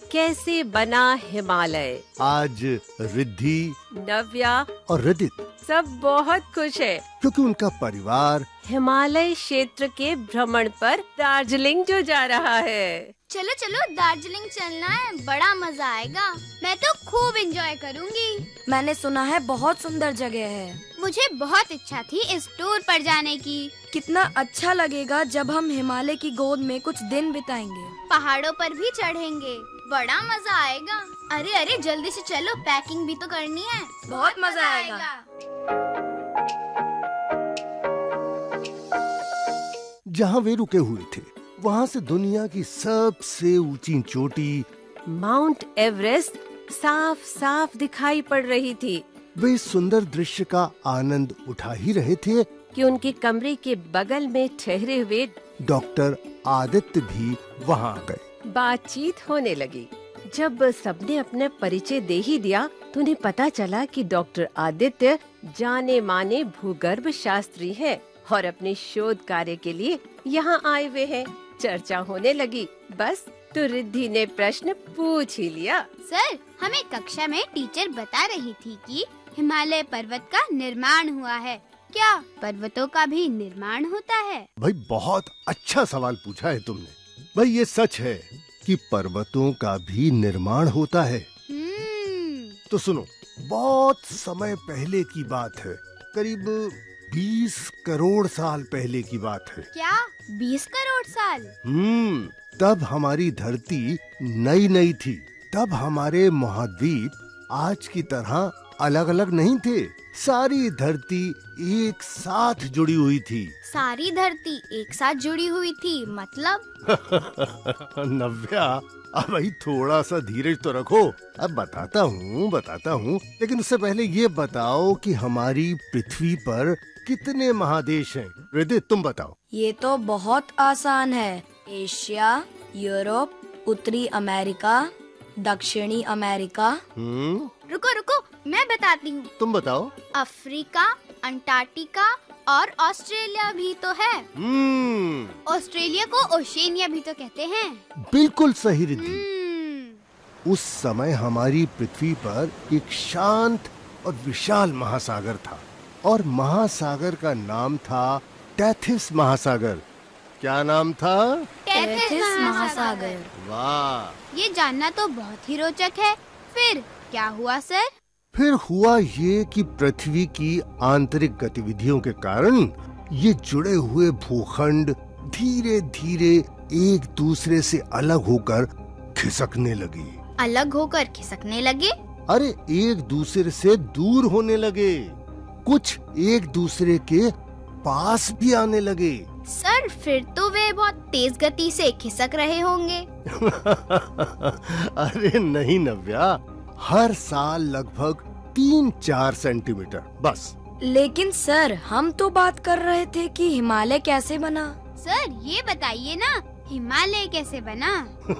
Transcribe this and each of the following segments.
कैसे बना हिमालय। आज रिद्धि, नव्या और रदित सब बहुत खुश है क्योंकि उनका परिवार हिमालय क्षेत्र के भ्रमण पर दार्जिलिंग जो जा रहा है। चलो चलो दार्जिलिंग चलना है, बड़ा मजा आएगा। मैं तो खूब एंजॉय करूंगी। मैंने सुना है बहुत सुंदर जगह है। मुझे बहुत इच्छा थी इस टूर पर जाने की। कितना अच्छा लगेगा जब हम हिमालय की गोद में कुछ दिन बिताएंगे। पहाड़ों पर भी चढ़ेंगे, बड़ा मजा आएगा। अरे अरे जल्दी से चलो, पैकिंग भी तो करनी है। बहुत मजा आएगा। जहाँ वे रुके हुए थे वहाँ से दुनिया की सबसे ऊंची चोटी माउंट एवरेस्ट साफ साफ दिखाई पड़ रही थी। वे इस सुंदर दृश्य का आनंद उठा ही रहे थे कि उनके कमरे के बगल में ठहरे हुए डॉक्टर आदित्य भी वहाँ आ गए। बातचीत होने लगी। जब सबने अपने परिचय दे ही दिया तो उन्हें पता चला कि डॉक्टर आदित्य जाने माने भूगर्भ शास्त्री हैं और अपने शोध कार्य के लिए यहाँ आए हुए हैं। चर्चा होने लगी। बस तो रिद्धि ने प्रश्न पूछ ही लिया। सर, हमें कक्षा में टीचर बता रही थी कि हिमालय पर्वत का निर्माण हुआ है। क्या पर्वतों का भी निर्माण होता है? भाई बहुत अच्छा सवाल पूछा है तुमने। भाई ये सच है कि पर्वतों का भी निर्माण होता है। तो सुनो, बहुत समय पहले की बात है, करीब 20 करोड़ साल पहले की बात है। क्या 20 करोड़ साल? तब हमारी धरती नई नई थी। तब हमारे महाद्वीप आज की तरह अलग अलग नहीं थे। सारी धरती एक साथ जुड़ी हुई थी। सारी धरती एक साथ जुड़ी हुई थी मतलब? नव्या, अब भाई थोड़ा सा धीरज तो रखो। अब बताता हूँ, लेकिन उससे पहले ये बताओ कि हमारी पृथ्वी पर कितने महादेश हैं? रिद्धि, तुम बताओ। ये तो बहुत आसान है। एशिया, यूरोप, उत्तरी अमेरिका, दक्षिणी अमेरिका। रुको रुको, मैं बताती हूँ। तुम बताओ। अफ्रीका, अंटार्कटिका और ऑस्ट्रेलिया भी तो है। ऑस्ट्रेलिया को ओशेनिया भी तो कहते हैं। बिल्कुल सही रिद्धि। उस समय हमारी पृथ्वी पर एक शांत और विशाल महासागर था और महासागर का नाम था टेथिस महासागर। क्या नाम था? टेथिस महासागर। वाह, ये जानना तो बहुत ही रोचक है। फिर क्या हुआ सर? फिर हुआ ये कि पृथ्वी की आंतरिक गतिविधियों के कारण ये जुड़े हुए भूखंड धीरे धीरे एक दूसरे से अलग होकर खिसकने लगे। अलग होकर खिसकने लगे? अरे एक दूसरे से दूर होने लगे, कुछ एक दूसरे के पास भी आने लगे। सर, फिर तो वे बहुत तेज गति से खिसक रहे होंगे। अरे नहीं नव्या, हर साल लगभग 3-4 सेंटीमीटर बस। लेकिन सर, हम तो बात कर रहे थे कि हिमालय कैसे बना। सर, ये बताइए ना, हिमालय कैसे बना?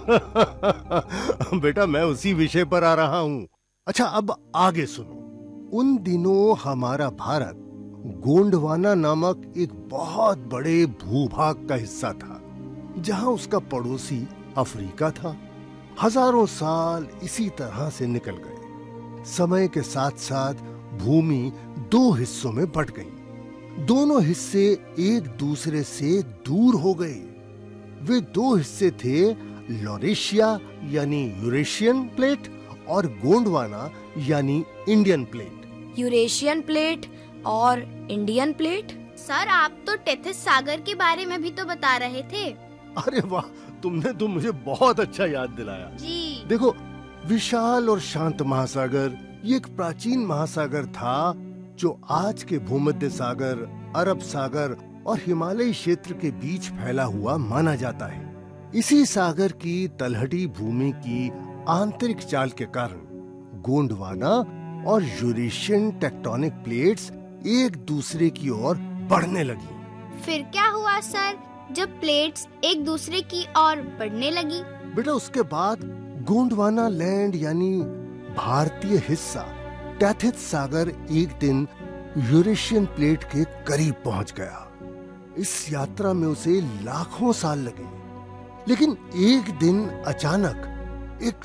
बेटा, मैं उसी विषय पर आ रहा हूँ। अच्छा, अब आगे सुनो। उन दिनों हमारा भारत गोंडवाना नामक एक बहुत बड़े भूभाग का हिस्सा था, जहाँ उसका पड़ोसी अफ्रीका था। हजारों साल इसी तरह से निकल गए। समय के साथ साथ भूमि 2 हिस्सों में बंट गई। दोनों हिस्से एक दूसरे से दूर हो गए। वे 2 हिस्से थे, लॉरेशिया यानी यूरेशियन प्लेट और गोंडवाना यानी इंडियन प्लेट। यूरेशियन प्लेट और इंडियन प्लेट? सर, आप तो टेथिस सागर के बारे में भी तो बता रहे थे। अरे वाह, तुमने तो मुझे बहुत अच्छा याद दिलाया। जी। देखो, विशाल और शांत महासागर ये एक प्राचीन महासागर था जो आज के भूमध्य सागर, अरब सागर और हिमालयी क्षेत्र के बीच फैला हुआ माना जाता है। इसी सागर की तलहटी भूमि की आंतरिक चाल के कारण गोंडवाना और यूरेशियन टेक्टोनिक प्लेट्स एक दूसरे की ओर बढ़ने लगी। फिर क्या हुआ सर, जब प्लेट्स एक दूसरे की ओर बढ़ने लगी? बेटा, उसके बाद गोंडवाना लैंड यानी भारतीय हिस्सा टेथिस सागर एक दिन यूरेशियन प्लेट के करीब पहुंच गया। इस यात्रा में उसे लाखों साल लगे, लेकिन एक दिन अचानक एक